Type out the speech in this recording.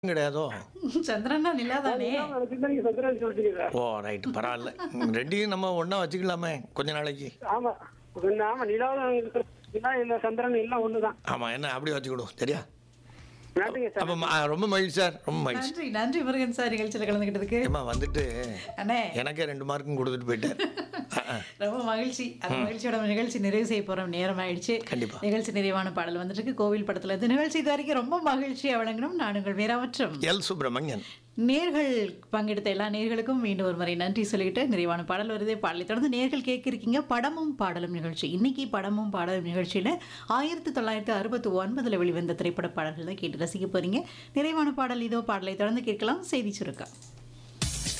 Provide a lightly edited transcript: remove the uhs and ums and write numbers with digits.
கிடையாதோ? சந்திரன்னா நிலா தானே. நீங்க சந்திரன் சொல்லிட்டீங்க சார். ஓ ரைட் பரவாயில்ல. ரெண்டையும் நம்ம ஒண்ணா வச்சுக்கலாமே கொஞ்ச நாளைக்கு. ஆமா ஆமா நிலாவும் நிலா இந்த சந்திரன் எல்லாம் ஒண்ணுதான். ஆமா என்ன அப்படி வச்சுக்கிடும் சரியா? நன்றிங்க சார். அப்போ ரொம்ப மகிழ்ச்சி சார், ரொம்ப மகிழ்ச்சி. நன்றி நன்றி முருகன் சார் நிகழ்ச்சியில் கலந்துக்கிட்டதுக்கு. ஏம்மா வந்துட்டு அண்ணே எனக்கே 2 மார்க்கும் கொடுத்துட்டு போயிட்டார். ரொம்ப மகிழ்ச்சி. அந்த மகிழ்ச்சியோட நிகழ்ச்சி நிறைவு செய்ய போற நேரம் ஆயிடுச்சு. கண்டிப்பா. நிகழ்ச்சி நிறைவான பாடல் வந்துட்டு கோவில் படத்துல இருந்து நிகழ்ச்சி இது வரைக்கும் ரொம்ப மகிழ்ச்சியா வழங்கணும். நான் உங்கள் வீராவற்றம் எல் சுப்பிரமணியன். நேர்கள் பங்கெடுத்த எல்லா நேர்களுக்கும் மீண்டும் ஒரு முறை நன்றி சொல்லிட்டு நிறைவான பாடல் வருதே. பாடலை தொடர்ந்து நேர்கள் கேட்கிருக்கீங்க படமும் பாடலும் நிகழ்ச்சி. இன்னைக்கு படமும் பாடலும் நிகழ்ச்சியில 1969 வெளிவந்த திரைப்பட பாடல்கள் தான் கேட்டு ரசிக்க போறீங்க. நிறைவான பாடல் இதோ. பாடலை தொடர்ந்து கேட்கலாம். செய்தி சுருக்கம்.